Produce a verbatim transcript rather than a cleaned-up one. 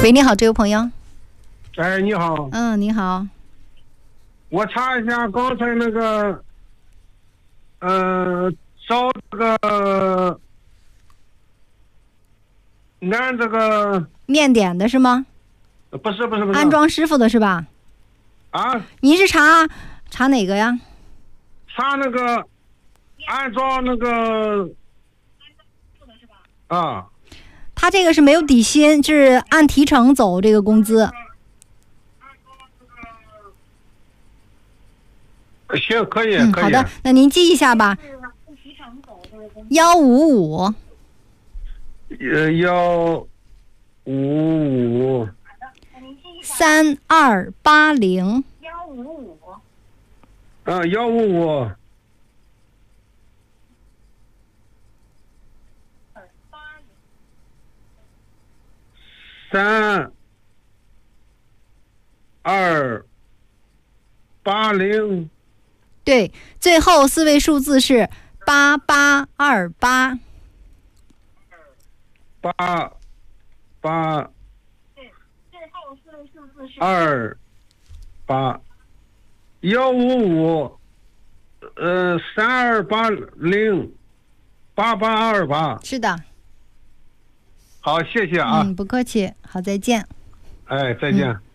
喂，你好，这位朋友。 哎，你好。 嗯，你好。 我查一下刚才那个，呃，找这个按这个面点的是吗？ 不是不是不是安装师傅的是吧？ 啊？ 您是查查哪个呀？ 查那个安装那个啊。 他这个是没有底薪，是按提成走这个工资。 行，可以， 嗯， 可以。 好的，那您记一下吧。幺五五。 呃，幺五五。 三二八零。 幺五五。 啊，幺五五。三二八零。 对，最后四位数字是八八二八。 八八。 对，最后四位数字是二八幺五五。呃，三二八零八八二八。 是的。 好，谢谢啊。 嗯，不客气。好，再见。 哎，再见。嗯。